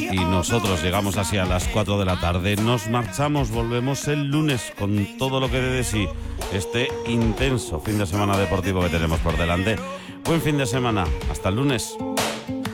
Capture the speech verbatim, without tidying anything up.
y nosotros llegamos así a las cuatro de la tarde. Nos marchamos, volvemos el lunes con todo lo que dé de sí este intenso fin de semana deportivo que tenemos por delante. Buen fin de semana, hasta el lunes.